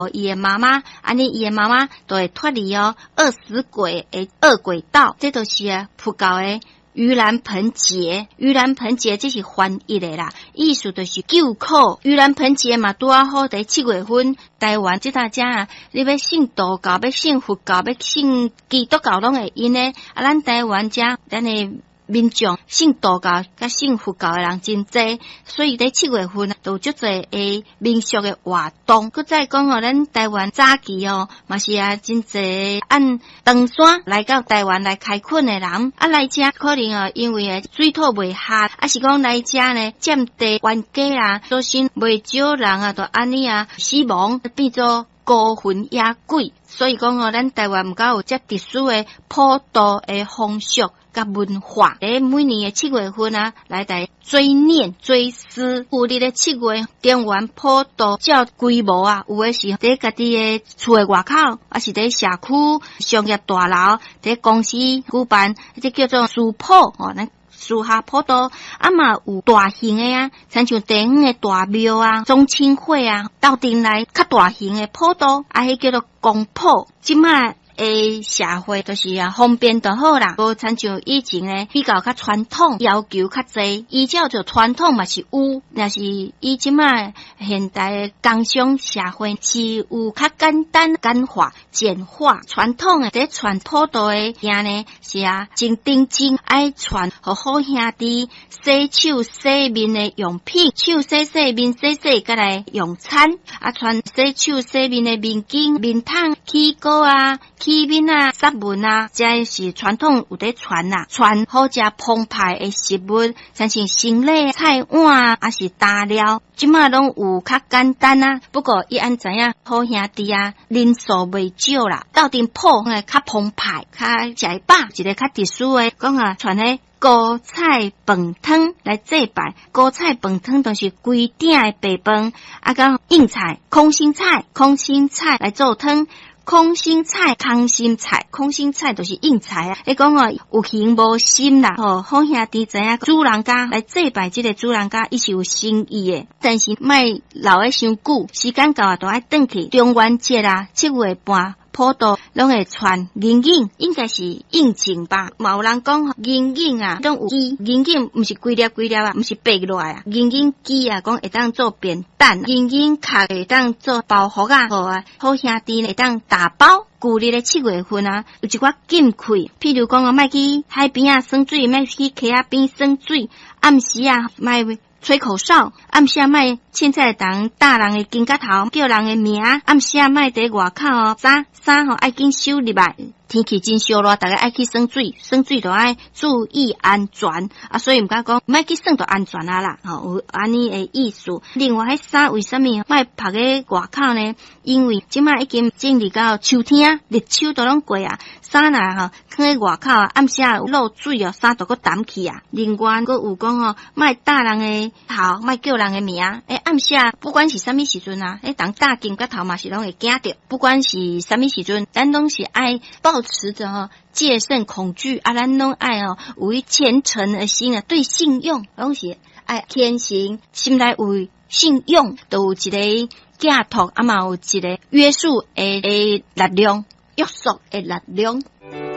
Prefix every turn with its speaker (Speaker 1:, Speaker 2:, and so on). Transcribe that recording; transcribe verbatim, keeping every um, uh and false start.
Speaker 1: 伊的妈妈，安尼伊的妈妈都会脱离哦饿死鬼的恶鬼道，这都是啊普教的盂兰盆节。盂兰盆节这是翻译的啦，意思就是救苦。盂兰盆节嘛，拄啊好在七月份，台湾即大家啊，你要信道教，要信佛教，要信基督教拢会因呢。啊，咱台湾遮咱的民众信道教甲信佛教的人真多，所以在七月份都有足侪诶民俗的活动。佮再讲哦，咱台湾早期哦，嘛是啊真侪按登山来到台湾来开垦的人，啊来遮可能哦，因为诶水土袂合，啊是讲来遮呢占地冤家啊，所以袂少人啊，都安尼啊死亡变做孤魂野鬼。所以讲哦，咱台湾毋够有遮特殊的普渡的风俗甲文化，在每年的七月份啊，来台追念追思。有日的七月，中原普渡照规模啊，有的是伫家己的厝的外口，啊是伫社区、商业大楼、伫公司举办，这叫做私普哦，咱私下普渡。啊嘛有大型的啊，亲像地方的大庙啊、宗亲会啊，到阵来较大型的普渡，啊迄叫做公普。即卖诶，社会就是啊方便就好啦，无亲像以前诶比较较传统，要求较济。依照就传统嘛是有，但是以即卖现代诶工商社会是有较简单、简化、简化。传统诶在传普渡诶件呢是啊真认真爱传，互好兄弟洗手洗面诶用品，手洗洗面洗洗，甲来用餐啊，传洗手洗面诶面巾、面桶、起锅啊。起面啊、杀文啊，这是传统有在传啦，传好食澎湃的食物，像是生理菜碗啊，是大料，即马拢有较简单啊。不过伊安怎样好兄弟啊，人数袂少啦，到阵铺诶较澎湃，较食饱，一个较特殊诶，讲啊传迄高菜饭汤来祭拜。高菜饭汤都是规鼎诶白饭，啊甲硬菜、空心菜、空心菜来做汤。空心菜、空心菜、空心菜就是硬菜啊！你讲哦，有形无心啦，吼，好兄弟知影主人家来祭拜这个主人家，伊是有心意的，但是莫留诶伤久，时间到啊，都爱转去。中元节啊，七月半。普渡拢会传银影，应该是应景吧。嘛有人讲银影啊，拢有机银影，毋是规粒规粒啊，毋是白落来啊。银影机啊，讲会当做扁担，银影壳会当做包袱啊，好啊，好兄弟会当打包。旧日的七月份啊，有一寡禁忌，譬如讲啊，莫去海边啊耍水，莫去溪仔边耍水，暗时啊莫吹口哨，暗时莫凊彩当大人的金甲头，叫人的名，暗时莫伫外口哦，衫衫吼爱紧收入来。天气真烧热，大家爱去耍水，耍水就爱注意安全啊！所以毋敢讲，莫去耍就安全啊啦，吼有安尼的意思。另外，迄衫为什么莫晒喺外口呢？因为即摆已经进入到秋天，日秋都拢过啊，衫啊吼放喺外口啊，暗时有漏水哦，衫都搁澹去啊。另外，搁有讲吼，莫搭人的头，莫叫人的名。诶，暗时不管是啥物时阵啊，诶，当搭金甲头嘛是拢会惊着。不管是啥物时阵，咱拢是爱报持着哦戒慎恐惧啊，咱拢爱哦有伊虔诚的心啊，对信用拢是爱虔诚，心内有信用，都有一个寄托，啊嘛有一个约束的的力量，约束的力量。